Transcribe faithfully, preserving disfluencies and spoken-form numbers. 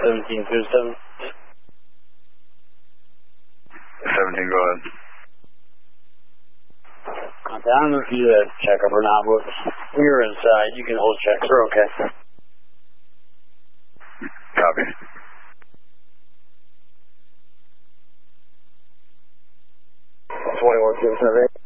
seventeen through seven. seventeen, go ahead. I don't know if you do that checkup or not, but when you're inside, you can hold checks. We're okay. Copy. twenty-one, two, seven, eight.